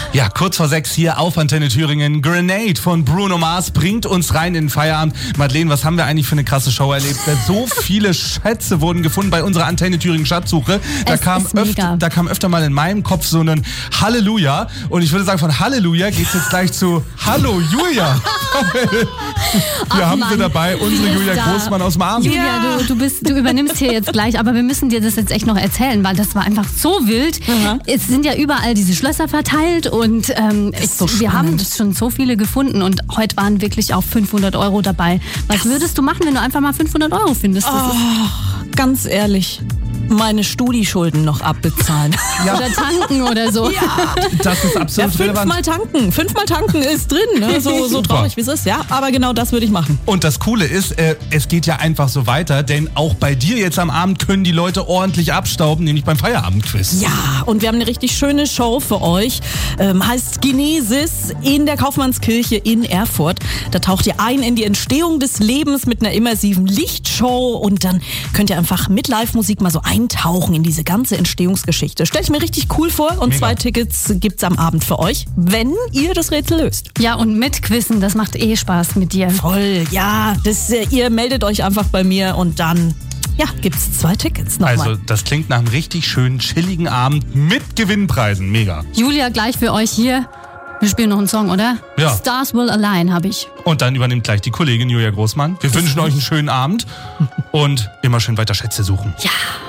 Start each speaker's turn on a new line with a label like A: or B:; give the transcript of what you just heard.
A: Ja, kurz vor 6 hier auf Antenne Thüringen. Grenade von Bruno Mars bringt uns rein in den Feierabend. Madeleine, was haben wir eigentlich für eine krasse Show erlebt? So viele Schätze wurden gefunden bei unserer Antenne Thüringen Schatzsuche. Da kam öfter mal in meinem Kopf so ein Halleluja. Und ich würde sagen, von Halleluja geht's jetzt gleich zu Hallo Julia. Wir haben sie dabei, unsere Julia Großmann aus dem Abend.
B: Julia, du übernimmst hier jetzt gleich, aber wir müssen dir das jetzt echt noch erzählen, weil das war einfach so wild. Es sind ja überall diese Schlösser verteilt und wir haben schon so viele gefunden und heute waren wirklich auch 500 € dabei. Was würdest du machen, wenn du einfach mal 500 € findest?
C: Ganz ehrlich, meine Studi-Schulden noch abbezahlen.
B: Ja. Oder tanken oder so.
C: Ja,
A: das ist absolut relevant.
C: Fünfmal tanken ist drin, ne? So traurig wie es ist, ja. Aber genau das würde ich machen.
A: Und das Coole ist, es geht ja einfach so weiter, denn auch bei dir jetzt am Abend können die Leute ordentlich abstauben, nämlich beim Feierabendquiz.
C: Ja, und wir haben eine richtig schöne Show für euch. Heißt Genesis in der Kaufmannskirche in Erfurt. Da taucht ihr ein in die Entstehung des Lebens mit einer immersiven Lichtshow und dann könnt ihr einfach mit Live-Musik mal so eintauchen in diese ganze Entstehungsgeschichte. Stell ich mir richtig cool vor und 2 Tickets gibt's am Abend für euch, wenn ihr das Rätsel löst.
B: Ja, und mit Quizzen, das macht Spaß mit dir.
C: Voll, ja. Ihr meldet euch einfach bei mir und dann gibt's 2 Tickets nochmal.
A: Also das klingt nach einem richtig schönen, chilligen Abend mit Gewinnpreisen. Mega.
B: Julia, gleich für euch hier. Wir spielen noch einen Song, oder?
A: Ja.
B: Stars Will Align habe ich.
A: Und dann übernimmt gleich die Kollegin Julia Großmann. Wir wünschen euch einen schönen Abend und immer schön weiter Schätze suchen.
B: Ja.